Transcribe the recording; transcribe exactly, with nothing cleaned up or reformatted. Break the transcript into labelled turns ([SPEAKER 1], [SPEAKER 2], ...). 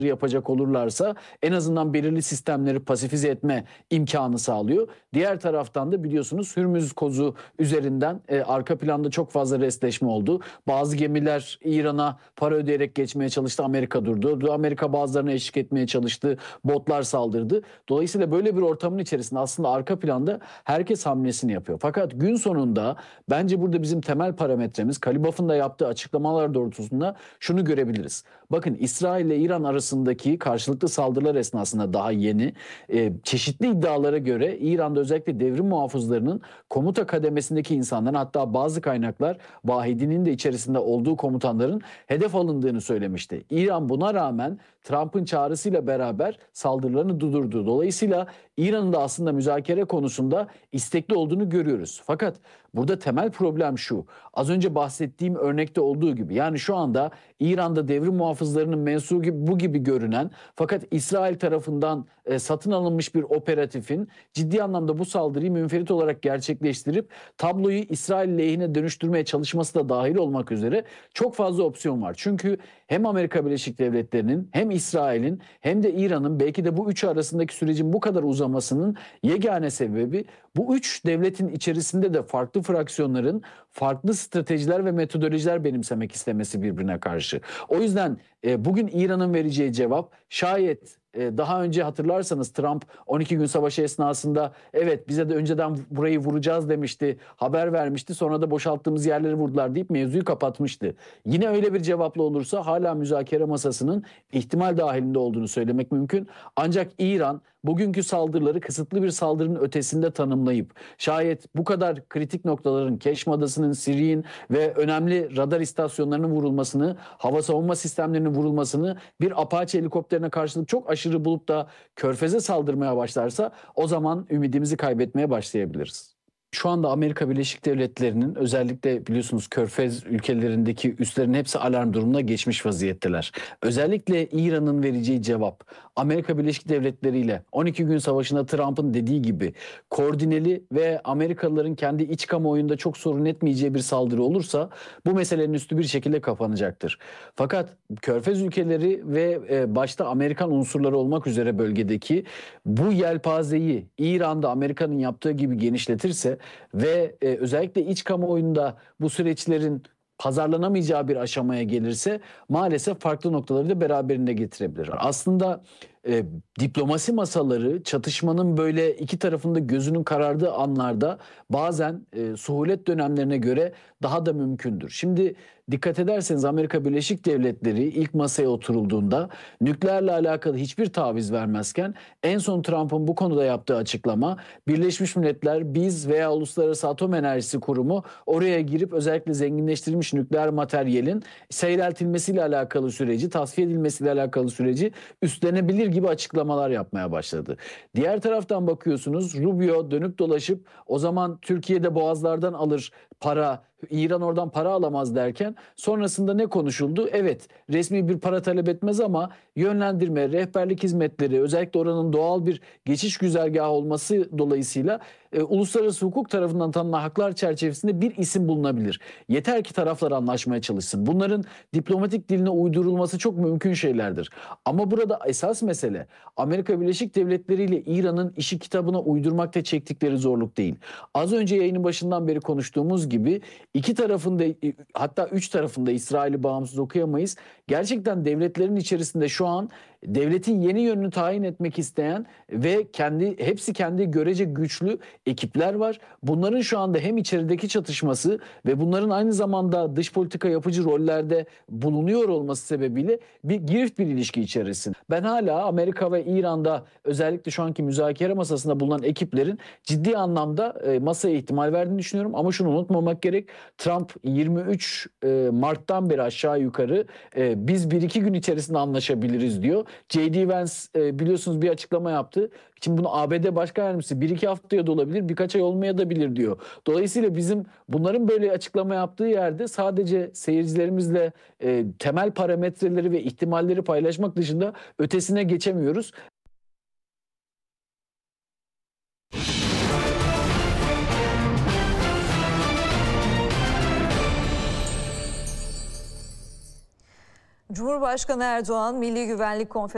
[SPEAKER 1] yapacak olurlarsa en azından belirli sistemleri pasifize etme imkanı sağlıyor. Diğer taraftan da biliyorsunuz Hürmüz kozu üzerinden e, arka planda çok fazla restleşme oldu. Bazı gemiler İran'a para ödeyerek geçmeye çalıştı. Amerika durdu. Amerika bazılarına eşlik etmeye çalıştı. Botlar saldırdı. Dolayısıyla böyle bir ortamın içerisinde aslında arka planda herkes hamlesini yapıyor. Fakat gün sonunda bence burada bizim temel parametremiz Kalibaf'ın da yaptığı açıklamalar doğrultusunda şunu görebiliriz. Bakın İsrail ile İran arasındaki karşılıklı saldırılar esnasında daha yeni e, çeşitli iddialara göre İran'da özellikle devrim muhafızlarının komuta kademesindeki insanların, hatta bazı kaynaklar Vahidinin de içerisinde olduğu komutanların hedef alındığını söylemişti. İran buna rağmen Trump'ın çağrısıyla beraber saldırılarını durdurdu. Dolayısıyla İran'ın da aslında müzakere konusunda istekli olduğunu görüyoruz. Fakat burada temel problem şu. Az önce bahsettiğim örnekte olduğu gibi, yani şu anda İran'da devrim muhafızlarının mensubu gibi, bu gibi görünen fakat İsrail tarafından e, satın alınmış bir operatifin ciddi anlamda bu saldırıyı münferit olarak gerçekleştirip tabloyu İsrail lehine dönüştürmeye çalışması da dahil olmak üzere çok fazla opsiyon var. Çünkü hem Amerika Birleşik Devletleri'nin hem İsrail'in hem de İran'ın belki de bu üçü arasındaki sürecin bu kadar uzamasının yegane sebebi bu üç devletin içerisinde de farklı fraksiyonların farklı stratejiler ve metodolojiler benimsemek istemesi birbirine karşı. O yüzden e, bugün İran'ın vereceği cevap şayet e, daha önce hatırlarsanız Trump on iki gün savaşı esnasında evet bize de önceden burayı vuracağız demişti, haber vermişti, sonra da boşalttığımız yerleri vurdular deyip mevzuyu kapatmıştı. Yine öyle bir cevapla olursa hala müzakere masasının ihtimal dahilinde olduğunu söylemek mümkün. Ancak İran bugünkü saldırıları kısıtlı bir saldırının ötesinde tanımlayıp şayet bu kadar kritik noktaların Keşm Adası'nın, Siri'nin ve önemli radar istasyonlarının vurulmasını, hava savunma sistemlerinin vurulmasını bir Apache helikopterine karşılık çok aşırı bulup da Körfez'e saldırmaya başlarsa o zaman ümidimizi kaybetmeye başlayabiliriz. Şu anda Amerika Birleşik Devletleri'nin özellikle biliyorsunuz Körfez ülkelerindeki üslerin hepsi alarm durumuna geçmiş vaziyetteler. Özellikle İran'ın vereceği cevap Amerika Birleşik Devletleri ile on iki gün savaşında Trump'ın dediği gibi koordineli ve Amerikalıların kendi iç kamuoyunda çok sorun etmeyeceği bir saldırı olursa bu meselenin üstü bir şekilde kapanacaktır. Fakat Körfez ülkeleri ve başta Amerikan unsurları olmak üzere bölgedeki bu yelpazeyi İran'da Amerika'nın yaptığı gibi genişletirse ve e, özellikle iç kamuoyunda bu süreçlerin pazarlanamayacağı bir aşamaya gelirse maalesef farklı noktaları da beraberinde getirebilir. Aslında e, diplomasi masaları çatışmanın böyle iki tarafında gözünün karardığı anlarda bazen e, suhulet dönemlerine göre daha da mümkündür. Şimdi dikkat ederseniz Amerika Birleşik Devletleri ilk masaya oturulduğunda nükleerle alakalı hiçbir taviz vermezken en son Trump'ın bu konuda yaptığı açıklama Birleşmiş Milletler biz veya Uluslararası Atom Enerjisi Kurumu oraya girip özellikle zenginleştirilmiş nükleer materyalin seyreltilmesiyle alakalı süreci, tasfiye edilmesiyle alakalı süreci üstlenebilir gibi açıklamalar yapmaya başladı. Diğer taraftan bakıyorsunuz Rubio dönüp dolaşıp o zaman Türkiye'de boğazlardan alır para, İran oradan para alamaz derken sonrasında ne konuşuldu? Evet, resmi bir para talep etmez ama yönlendirme, rehberlik hizmetleri, özellikle oranın doğal bir geçiş güzergahı olması dolayısıyla e, uluslararası hukuk tarafından tanınan haklar çerçevesinde bir isim bulunabilir. Yeter ki taraflar anlaşmaya çalışsın. Bunların diplomatik diline uydurulması çok mümkün şeylerdir. Ama burada esas mesele Amerika Birleşik Devletleri ile İran'ın işi kitabına uydurmakta çektikleri zorluk değil. Az önce yayının başından beri konuştuğumuz gibi iki tarafında, hatta üç tarafında İsrail'i bağımsız okuyamayız. Gerçekten devletlerin içerisinde şu an devletin yeni yönünü tayin etmek isteyen ve kendi hepsi kendi görece güçlü ekipler var. Bunların şu anda hem içerideki çatışması ve bunların aynı zamanda dış politika yapıcı rollerde bulunuyor olması sebebiyle bir girift bir ilişki içerisinde. Ben hala Amerika ve İran'da özellikle şu anki müzakere masasında bulunan ekiplerin ciddi anlamda e, masaya ihtimal verdiğini düşünüyorum. Ama şunu unutmamak gerek. Trump yirmi üç Mart'tan beri aşağı yukarı e, biz bir iki gün içerisinde anlaşabiliriz diyor. J D Vance e, biliyorsunuz bir açıklama yaptı. Şimdi bunu A B D Başkan Yardımcısı bir iki haftaya da olabilir, birkaç ay olmaya da bilir diyor. Dolayısıyla bizim bunların böyle açıklama yaptığı yerde sadece seyircilerimizle e, temel parametreleri ve ihtimalleri paylaşmak dışında ötesine geçemiyoruz.
[SPEAKER 2] Cumhurbaşkanı Erdoğan Milli Güvenlik Konferansı